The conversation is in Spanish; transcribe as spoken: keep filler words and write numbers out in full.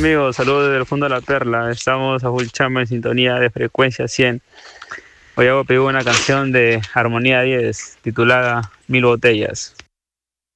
amigos? Saludos desde el fondo de la perla. Estamos a full chamba en sintonía de frecuencia cien. Hoy hago pedido una canción de Armonía diez titulada Mil Botellas.